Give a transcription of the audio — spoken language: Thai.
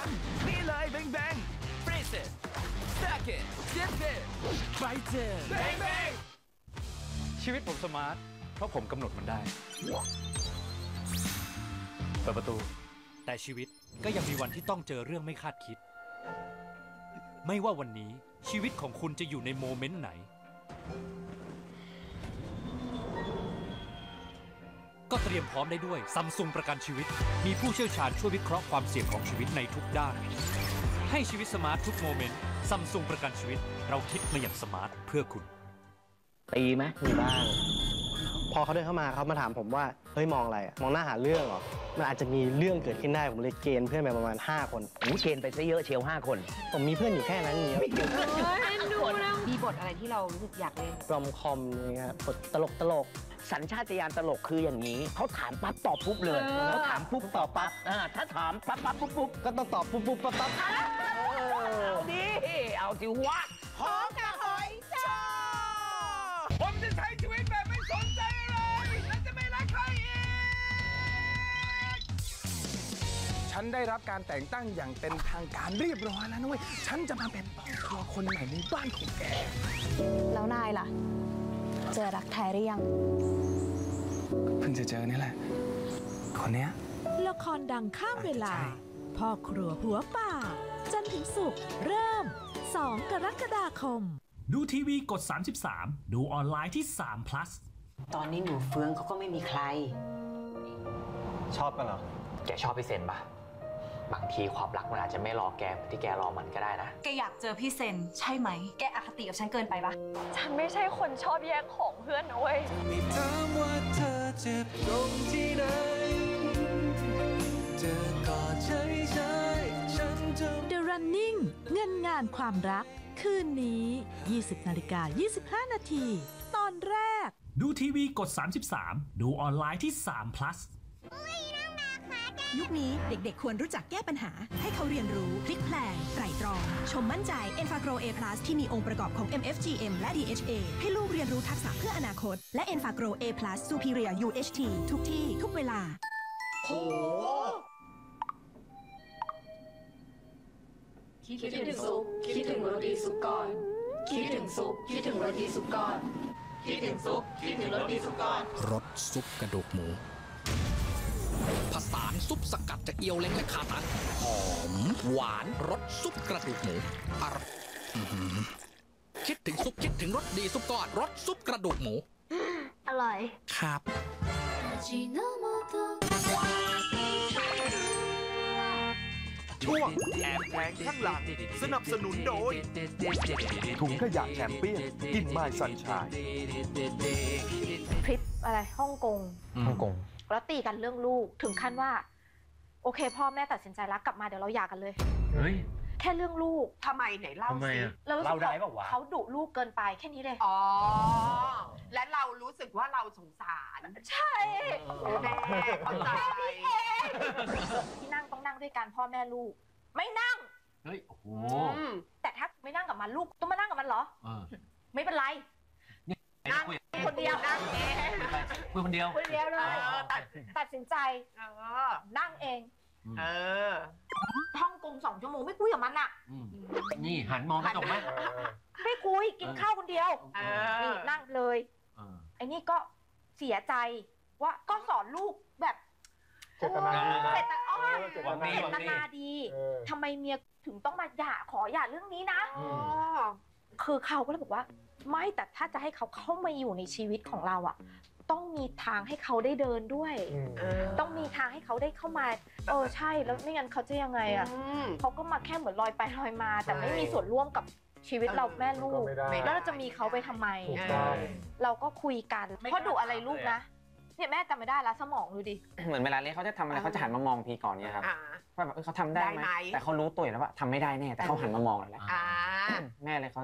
นี่เลยแบงแบง Freeze it Stack it Dip it Bite it Bang bang ชีวิตผมสมาร์ทเพราะผมกำหนดมันได้เปิดประตูแต่ชีวิตก็ยังมีวันที่ต้องเจอเรื่องไม่คาดคิดไม่ว่าวันนี้ชีวิตของคุณจะอยู่ในโมเมนต์ไหนก็เตรียมพร้อมได้ด้วย Samsung ประกันชีวิตมีผู้เชี่ยวชาญช่วยวิเคราะห์ความเสี่ยงของชีวิตในทุกด้านให้ชีวิตสมาร์ททุกโมเมนต์ Samsung ประกันชีวิตเราคิดมาอย่างสมาร์ทเพื่อคุณตีไหมมีบ้างพอเขาเดินเข้ามาเขามาถามผมว่าเฮ้ยมองอะไรมองหน้าหาเรื่องเหรอมันอาจจะมีเรื่องเกิดขึ้นได้ผมเลยเกณฑ์เพื่อนไปประมาณ5 คนเกณฑ์ไปซะเยอะเชียว5 คนผมมีเพื่อนอยู่แค่นั้นเยอะมีบทอะไรที่เรารู้สึกอยากเล่นรอมคอมนี่ครับบทตลกสัญชาตญาณตลกคืออย่างนี้เขาถามปั๊บตอบปุ๊บเลยเขาถามปุ๊บตอบปั๊บถ้าถามปั๊บปุ๊บก็ต้องตอบปุ๊บปั๊บเอาดิเอาสิวะหอมกับหอยจ้าผมจะใช้ชีวิตแบบไม่สนใจอะไรและจะไม่รักใครอีกฉันได้รับการแต่งตั้งอย่างเป็นทางการเรียบร้อยแล้วนะเว้ยฉันจะมาเป็นพ่อครัวคนใหม่ในบ้านของแกแล้วนายล่ะ เจอรักแท้หรือยังเพิ่งจะเจอนี่แหละคนเนี้ยละครดังข้ามเวลา พ่อครัวหัวป่าจันทร์ถึงศุกร์เริ่ม 2 กรกฎาคมดูทีวีกด 33 ดูออนไลน์ที่3 plus ตอนนี้หนูเฟืองเขาก็ไม่มีใครชอบกันเหรอแกชอบพี่เซนปะบางทีความรักมันอาจจะไม่รอแกเหมือนที่แกรอมันก็ได้นะแกอยากเจอพี่เซนใช่ไหม แกอคติกับฉันเกินไปปะฉันไม่ใช่คนชอบแย่งของเพื่อนนะเว้ยไม่ถามว่าเธอเจ็บตรงที่ไหนเธอกอดฉันจะ The Running เงินงานความรัก คืนนี้ 20:25 นาทีตอนแรกดูทีวีกด 33 ดูออนไลน์ที่3 plus ยุคนี้เด็กๆควรรู้จักแก้ปัญหาให้เขาเรียนรู้พลิกแพลงไตร่ตรองชมมั่นใจ Enfagro A+ ที่มีองค์ประกอบของ MFGM และ DHA ให้ลูกเรียนรู้ทักษะเพื่ออนาคตและ Enfagro A+ Superior UHT ทุกที่ทุกเวลาโหคิดถึงซุปคิดถึงโรตีซุปก่อนคิดถึงซุปคิดถึงโรตีซุปก่อนคิดถึงซุปคิดถึงโรตีซุปก่อนรสซุปกระดูกหมูผสานซุปสกัดจากเอียวเล้งและขาตังหอมหวานรสซุปกระดูกหมูอร่อยคิดถึงซุปคิดถึงรสดีซุปก้อนรสซุปกระดูกหมูอร่อยครับช่วงแอบแฝงข้างหลังสนับสนุนโดยถุงขยะแชมเปี้ยนกินไม้สัญชัยทริปอะไรฮ่องกงแล้วตีกันเรื่องลูกถึงขั้นว่าโอเคพ่อแม่ตัดสินใจรักกลับมาเดี๋ยวเราหย่ากันเลยเฮ้ยแค่เรื่องลูกทำไมไหนเล่าสิเราได้ป่าวะเขาดุลูกเกินไปแค่นี้เลยและเรารู้สึกว่าเราสงสารใช่แม่เข้าใจที่นั่งต้องนั่งด้วยกันพ่อแม่ลูกไม่นั่งเฮ้ยโอ้โหแต่ถ้าไม่นั่งกับมันลูกต้องมานั่งกับมันเหรอไม่เป็นไรนั่งคนเดียวนั่งเองคุยคนเดียวเลยตัดสินใจนั่งเองฮ่องกง2 ชั่วโมงไม่คุยกับมันอ่ะนี่หันมองกระจกไหมไม่คุยกินข้าวคนเดียวนี่นั่งเลยไอ้นี่ก็เสียใจว่าก็สอนลูกแบบเจตนาดีทำไมเมียถึงต้องมาขอหย่าเรื่องนี้นะคือเขาก็เลยบอกว่าไม่แต่ถ้าจะให้เขาเข้ามาอยู่ในชีวิตของเราอ่ะต้องมีทางให้เขาได้เดินด้วยต้องมีทางให้เขาได้เข้ามาใช่แล้วไม่งั้นเขาจะยังไงอ่ะเขาก็มาแค่เหมือนลอยไปลอยมาแต่ไม่มีส่วนร่วมกับชีวิตเราแม่ลูกแล้วเราจะมีเขาไปทำไมเราก็คุยกันเพราะดุอะไรลูกนะเนี่ยแม่จำไม่ได้ละสมองดูดิเหมือนเวลาเล่นเขาจะทำอะไรเขาจะหันมามองพีก่อนเนี่ยครับว่าแบบเขาทำได้ไหมแต่เขารู้ตัวอยู่แล้วว่าทำไม่ได้แน่แต่เขาหันมามองแล้วแม่เลยเขา